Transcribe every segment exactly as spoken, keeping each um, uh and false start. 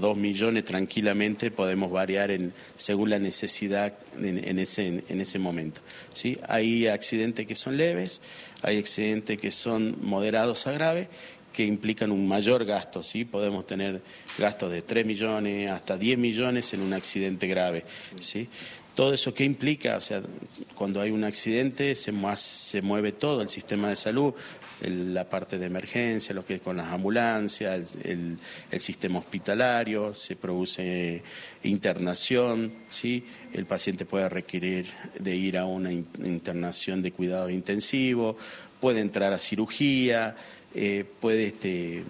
dos millones tranquilamente podemos variar en, según la necesidad en, en, ese, en ese momento, ¿sí? Hay accidentes que son leves, hay accidentes que son moderados a graves, que implican un mayor gasto, ¿sí? Podemos tener gastos de tres millones hasta diez millones en un accidente grave, ¿sí? Todo eso que implica, o sea, cuando hay un accidente se, se mueve todo el sistema de salud, el, la parte de emergencia, lo que es con las ambulancias, el, el, el sistema hospitalario, se produce internación, ¿sí? El paciente puede requerir de ir a una internación de cuidados intensivos, puede entrar a cirugía, eh, puede este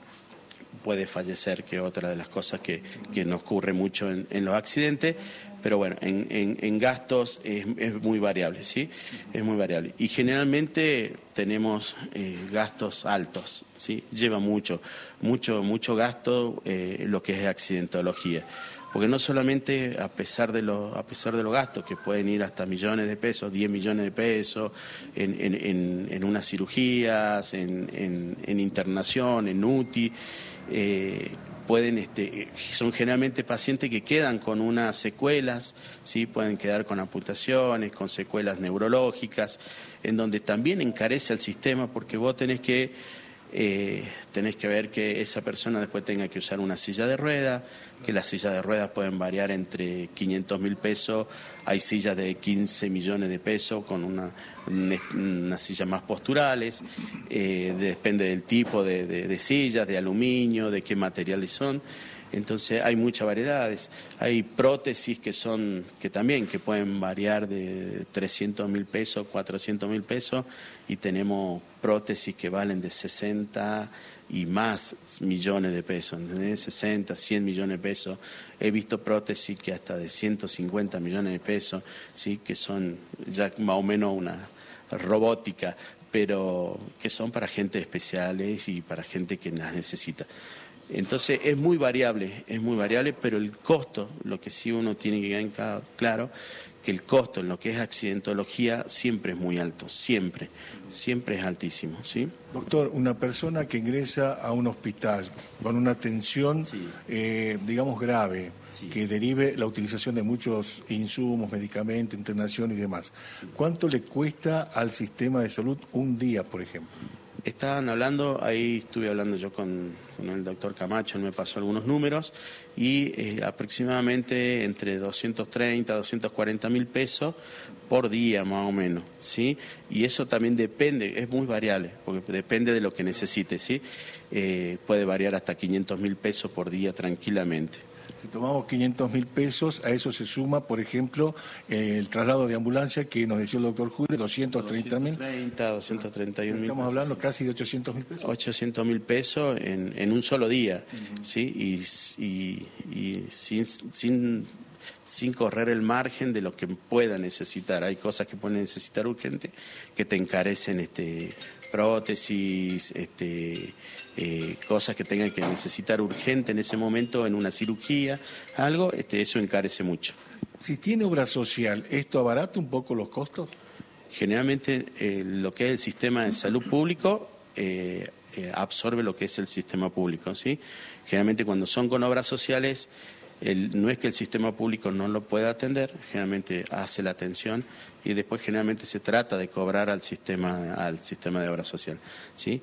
puede fallecer, que es otra de las cosas que, que nos ocurre mucho en, en los accidentes, pero bueno, en, en, en gastos es, es muy variable, ¿sí? Es muy variable. Y generalmente tenemos eh, gastos altos, ¿sí? Lleva mucho, mucho, mucho gasto eh, lo que es accidentología. Porque no solamente a pesar de los a pesar de los gastos que pueden ir hasta millones de pesos, diez millones de pesos en, en, en, en unas cirugías, en, en, en internación, en U T I, eh, pueden este, son generalmente pacientes que quedan con unas secuelas, ¿sí? Pueden quedar con amputaciones, con secuelas neurológicas, en donde también encarece el sistema porque vos tenés que Eh, tenés que ver que esa persona después tenga que usar una silla de ruedas, que las sillas de ruedas pueden variar entre quinientos mil pesos, hay sillas de quince millones de pesos con una, una, una silla más posturales, eh, depende del tipo de, de, de sillas, de aluminio, de qué materiales son. Entonces hay muchas variedades, hay prótesis que son, que también, que pueden variar de trescientos mil pesos, cuatrocientos mil pesos, y tenemos prótesis que valen de sesenta y más millones de pesos, ¿entendés? sesenta, cien millones de pesos. He visto prótesis que hasta de ciento cincuenta millones de pesos, ¿sí? Que son ya más o menos una robótica, pero que son para gente especiales y para gente que las necesita. Entonces es muy variable, es muy variable, pero el costo, lo que sí uno tiene que quedar claro, que el costo en lo que es accidentología siempre es muy alto, siempre, siempre es altísimo, ¿sí? Doctor, una persona que ingresa a un hospital con una tensión, sí. eh, digamos, grave, sí. que derive la utilización de muchos insumos, medicamentos, internación y demás, sí. ¿cuánto le cuesta al sistema de salud un día, por ejemplo? Estaban hablando, ahí estuve hablando yo con, con el doctor Camacho, él me pasó algunos números, y eh, aproximadamente entre doscientos treinta, doscientos cuarenta mil pesos por día más o menos, ¿sí? Y eso también depende, es muy variable, porque depende de lo que necesite, ¿sí? Eh, puede variar hasta quinientos mil pesos por día tranquilamente. Si tomamos quinientos mil pesos, a eso se suma, por ejemplo, eh, el traslado de ambulancia que nos decía el doctor Julio, doscientos treinta mil. doscientos treinta y un mil. Estamos hablando casi de ochocientos mil pesos. ochocientos mil pesos en, en un solo día, uh-huh. ¿sí? Y, y, y sin, sin, sin correr el margen de lo que pueda necesitar. Hay cosas que pueden necesitar urgente que te encarecen este prótesis, este, eh, cosas que tengan que necesitar urgente en ese momento en una cirugía, algo, este, eso encarece mucho. Si tiene obra social, ¿esto abarata un poco los costos? Generalmente eh, lo que es el sistema de salud público eh, eh, absorbe lo que es el sistema público, ¿sí? Generalmente cuando son con obras sociales, el, no es que el sistema público no lo pueda atender, generalmente hace la atención y después generalmente se trata de cobrar al sistema, al sistema de obra social, ¿sí?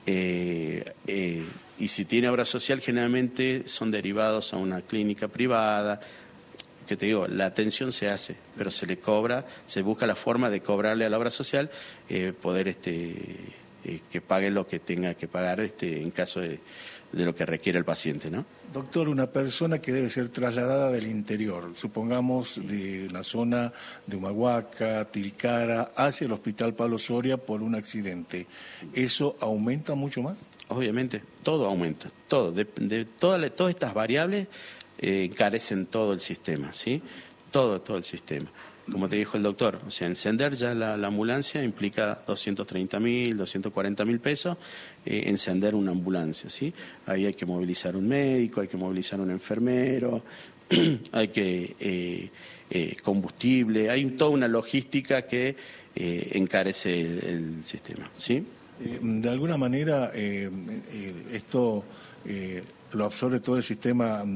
Eh, eh, y si tiene obra social, generalmente son derivados a una clínica privada, que te digo, la atención se hace, pero se le cobra, se busca la forma de cobrarle a la obra social, eh, poder este, eh, que pague lo que tenga que pagar este, en caso de, de lo que requiere el paciente, ¿no? Doctor, una persona que debe ser trasladada del interior, supongamos de la zona de Humahuaca, Tilcara, hacia el Hospital Pablo Soria por un accidente, ¿eso aumenta mucho más? Obviamente, todo aumenta, todo, de, de todas, todas estas variables eh, encarecen todo el sistema, ¿sí? Todo, todo el sistema. Como te dijo el doctor, o sea, encender ya la, la ambulancia implica doscientos treinta mil, doscientos cuarenta mil pesos, eh, encender una ambulancia, ¿sí? Ahí hay que movilizar un médico, hay que movilizar un enfermero, hay que eh, eh, combustible, hay toda una logística que eh, encarece el, el sistema, ¿sí? Eh, de alguna manera, eh, eh, esto eh, lo absorbe todo el sistema